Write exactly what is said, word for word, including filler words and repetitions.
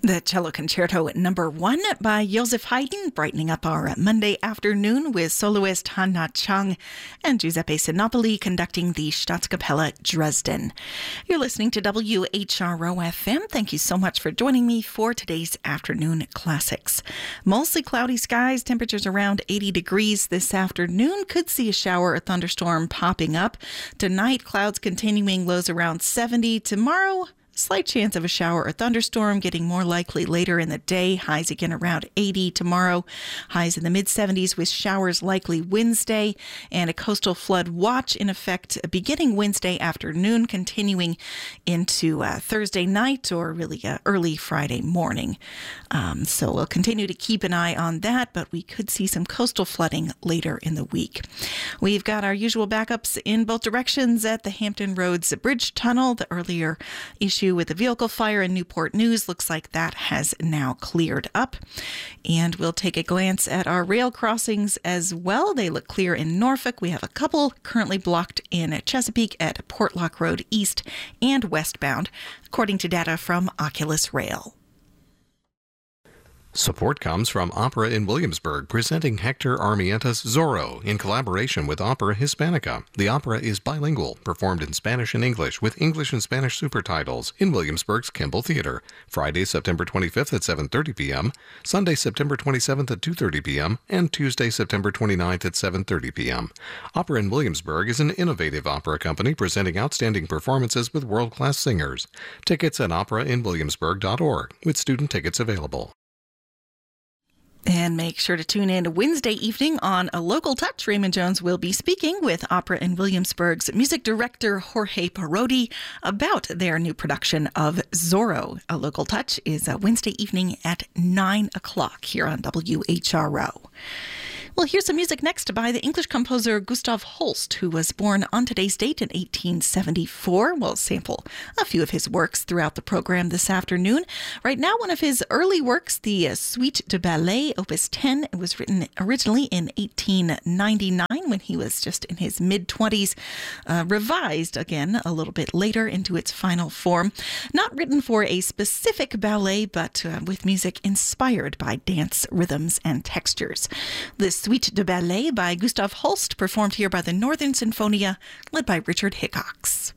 The Cello Concerto number one by Joseph Haydn, brightening up our Monday afternoon with soloist Hanna Chung and Giuseppe Sinopoli conducting the Staatskapelle Dresden. You're listening to W H R O F M. Thank you so much for joining me for today's afternoon classics. Mostly cloudy skies, temperatures around eighty degrees this afternoon. Could see a shower or thunderstorm popping up. Tonight, clouds continuing, lows around seventy. Tomorrow, slight chance of a shower or thunderstorm, getting more likely later in the day. Highs again around eighty tomorrow. Highs in the mid seventies with showers likely Wednesday, and a coastal flood watch in effect beginning Wednesday afternoon, continuing into uh, Thursday night or really uh, early Friday morning. Um, so we'll continue to keep an eye on that, but we could see some coastal flooding later in the week. We've got our usual backups in both directions at the Hampton Roads Bridge Tunnel. The earlier issue with the vehicle fire in Newport News looks like that has now cleared up. And we'll take a glance at our rail crossings as well. They look clear in Norfolk. We have a couple currently blocked in Chesapeake at Portlock Road East and westbound, according to data from Oculus Rail. Support comes from Opera in Williamsburg, presenting Hector Armienta's Zorro in collaboration with Opera Hispanica. The opera is bilingual, performed in Spanish and English with English and Spanish supertitles in Williamsburg's Kimball Theater. Friday, September twenty-fifth at seven thirty p.m., Sunday, September twenty-seventh at two thirty p.m., and Tuesday, September twenty-ninth at seven thirty p.m. Opera in Williamsburg is an innovative opera company presenting outstanding performances with world-class singers. Tickets at opera in williamsburg dot org, with student tickets available. And make sure to tune in Wednesday evening on A Local Touch. Raymond Jones will be speaking with Opera in Williamsburg's music director Jorge Parodi about their new production of Zorro. A Local Touch is a Wednesday evening at nine o'clock here on W H R O. Well, here's some music next by the English composer Gustav Holst, who was born on today's date in eighteen seventy-four. We'll sample a few of his works throughout the program this afternoon. Right now, one of his early works, the Suite de Ballet, Opus ten. It was written originally in eighteen ninety-nine when he was just in his mid-twenties, uh, revised again a little bit later into its final form. Not written for a specific ballet, but uh, with music inspired by dance rhythms and textures. This Suite de Ballet by Gustav Holst, performed here by the Northern Sinfonia, led by Richard Hickox.